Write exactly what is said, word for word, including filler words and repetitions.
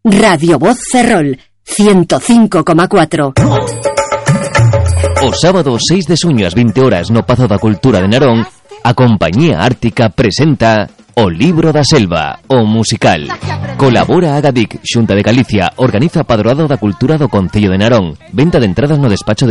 Radio Voz Ferrol, ciento cinco coma cuatro. O sábado seis de suño ás vinte horas no Pazo da Cultura de Narón, a Compañía Ártica presenta O Libro da Selva, o musical. Colabora Agadic, Xunta de Galicia, organiza Padroado da Cultura do Concello de Narón. Venta de entradas no despacho de